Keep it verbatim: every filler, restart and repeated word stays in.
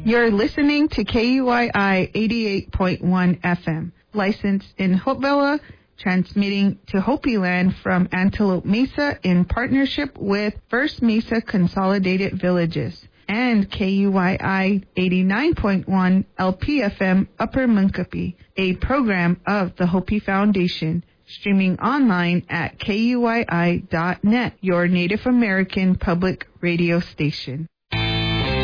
You're listening to K U I I eighty-eight point one F M, licensed in Hopevilla, transmitting to Hopi Land from Antelope Mesa in partnership with First Mesa Consolidated Villages, and K U I I eighty-nine point one L P F M Upper Munkapi, a program of the Hopi Foundation, streaming online at K U I I dot net, your Native American public radio station.